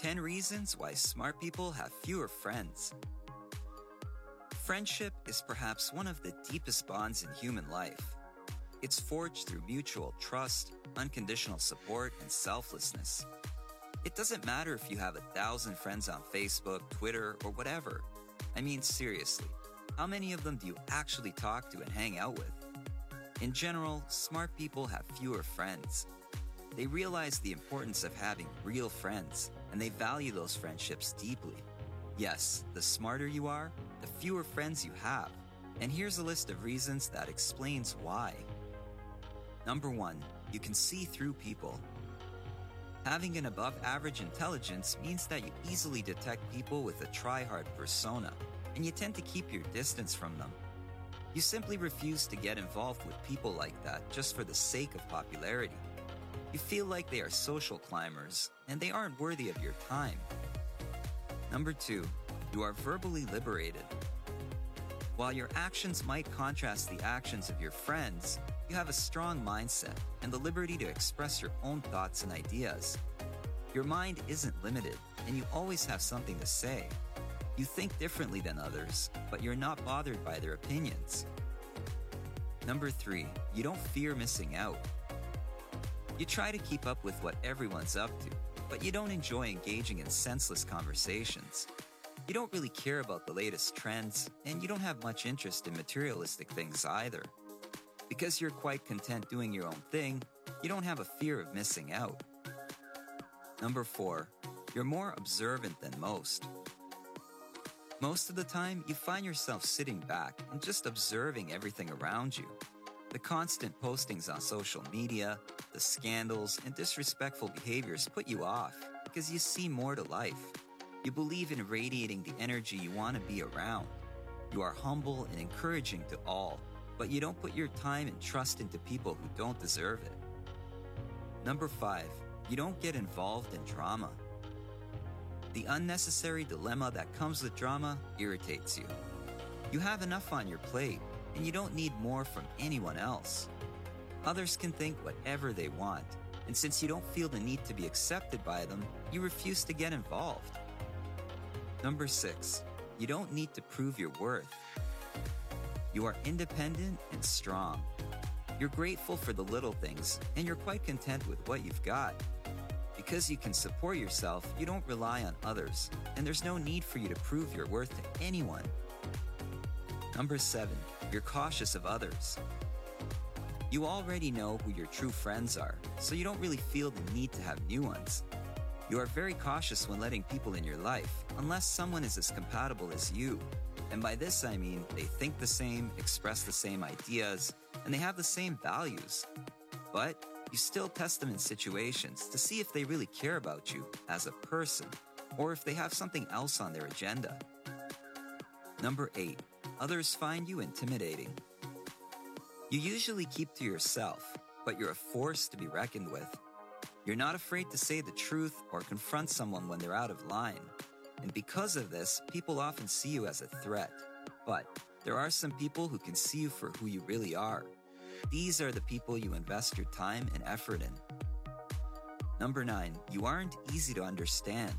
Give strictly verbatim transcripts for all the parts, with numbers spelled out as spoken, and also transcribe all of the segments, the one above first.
ten reasons why smart people have fewer friends. Friendship is perhaps one of the deepest bonds in human life. It's forged through mutual trust, unconditional support, and selflessness. It doesn't matter if you have a thousand friends on Facebook, Twitter, or whatever. I mean, seriously, how many of them do you actually talk to and hang out with? In general, smart people have fewer friends. They realize the importance of having real friends, and they value those friendships deeply. Yes, the smarter you are, the fewer friends you have. And here's a list of reasons that explains why. Number one, you can see through people. Having an above-average intelligence means that you easily detect people with a try-hard persona, and you tend to keep your distance from them. You simply refuse to get involved with people like that just for the sake of popularity. You feel like they are social climbers, and they aren't worthy of your time. Number two, you are verbally liberated. While your actions might contrast the actions of your friends, you have a strong mindset and the liberty to express your own thoughts and ideas. Your mind isn't limited, and you always have something to say. You think differently than others, but you're not bothered by their opinions. Number three, you don't fear missing out. You try to keep up with what everyone's up to, but you don't enjoy engaging in senseless conversations. You don't really care about the latest trends, and you don't have much interest in materialistic things either. Because you're quite content doing your own thing, you don't have a fear of missing out. Number four, you're more observant than most. Most of the time, you find yourself sitting back and just observing everything around you. The constant postings on social media, the scandals, and disrespectful behaviors put you off because you see more to life. You believe in radiating the energy you want to be around. You are humble and encouraging to all, but you don't put your time and trust into people who don't deserve it. Number five, you don't get involved in drama. The unnecessary dilemma that comes with drama irritates you. You have enough on your plate, and you don't need more from anyone else. Others can think whatever they want, and since you don't feel the need to be accepted by them, you refuse to get involved. Number six, you don't need to prove your worth. You are independent and strong. You're grateful for the little things, and you're quite content with what you've got. Because you can support yourself, you don't rely on others, and there's no need for you to prove your worth to anyone. Number seven, you're cautious of others. You already know who your true friends are, so you don't really feel the need to have new ones. You are very cautious when letting people in your life, unless someone is as compatible as you. And by this I mean they think the same, express the same ideas, and they have the same values. But you still test them in situations to see if they really care about you as a person, or if they have something else on their agenda. Number eight, others find you intimidating. You usually keep to yourself, but you're a force to be reckoned with. You're not afraid to say the truth or confront someone when they're out of line. And because of this, people often see you as a threat. But there are some people who can see you for who you really are. These are the people you invest your time and effort in. Number nine, you aren't easy to understand.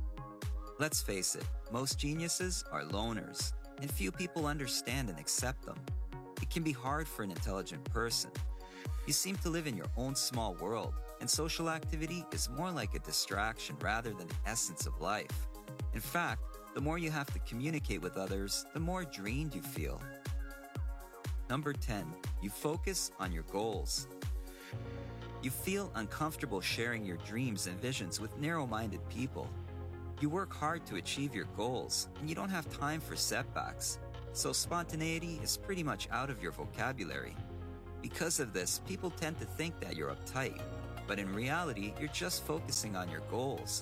Let's face it, most geniuses are loners, and few people understand and accept them. It can be hard for an intelligent person. You seem to live in your own small world, and social activity is more like a distraction rather than the essence of life. In fact, the more you have to communicate with others, the more drained you feel. Number ten, you focus on your goals. You feel uncomfortable sharing your dreams and visions with narrow-minded people. You work hard to achieve your goals, and you don't have time for setbacks, so spontaneity is pretty much out of your vocabulary. Because of this, people tend to think that you're uptight, but in reality, you're just focusing on your goals.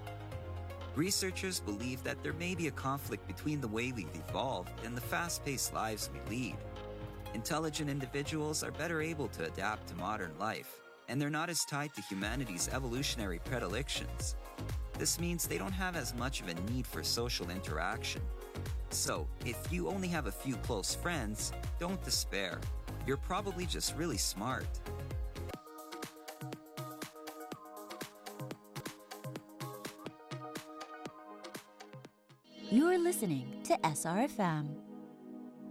Researchers believe that there may be a conflict between the way we've evolved and the fast-paced lives we lead. Intelligent individuals are better able to adapt to modern life, and they're not as tied to humanity's evolutionary predilections. This means they don't have as much of a need for social interaction. So, if you only have a few close friends, don't despair. You're probably just really smart. You're listening to S R F M.